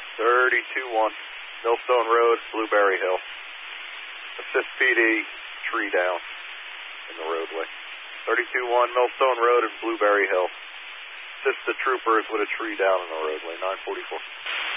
32-1, Millstone Road, Blueberry Hill. Assist PD, tree down in the roadway. 32-1, Millstone Road and Blueberry Hill. Assist the troopers with a tree down in the roadway, 944.